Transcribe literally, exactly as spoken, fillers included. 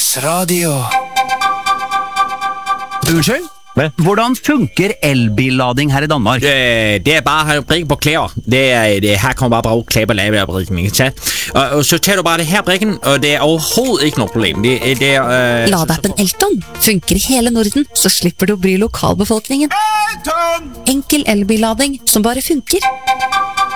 Stadsradio. Unnskyld? Hvad? Hvordan funker elbillading her i Danmark? Øh, det er bare at prikke på klæder. Det er, det, her kommer bare bruge klæder på lavebrikken, ikke sant? Og, og så tager du bare det her brikken, og det er overhovedet ikke noe problem. Det, det er... Øh, Ladeappen Elton funker i hele Norden, så slipper du å bry lokalbefolkningen. Enkel elbillading som bare funker.